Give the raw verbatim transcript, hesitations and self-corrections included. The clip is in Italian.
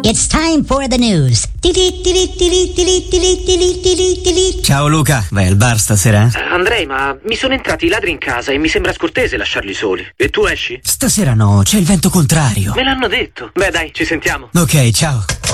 It's time for the news. Ciao Luca, vai al bar stasera? Uh, Andrei, ma mi sono entrati i ladri in casa e mi sembra scortese lasciarli soli. E tu esci? Stasera no, c'è il vento contrario. Me l'hanno detto. Beh dai, ci sentiamo. Ok, ciao.